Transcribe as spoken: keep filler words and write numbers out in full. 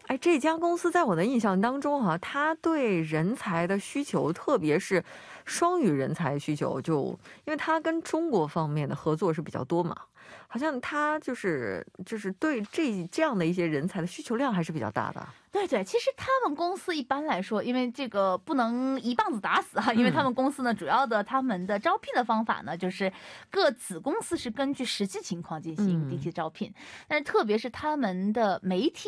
哎，这家公司在我的印象当中哈、它对人才的需求，特别是双语人才需求，就因为它跟中国方面的合作是比较多嘛，好像它就是就是对这这样的一些人才的需求量还是比较大的。 对对，其实他们公司一般来说，因为这个不能一棒子打死哈，因为他们公司呢，主要的他们的招聘的方法呢，就是各子公司是根据实际情况进行定期招聘，但是特别是他们的媒体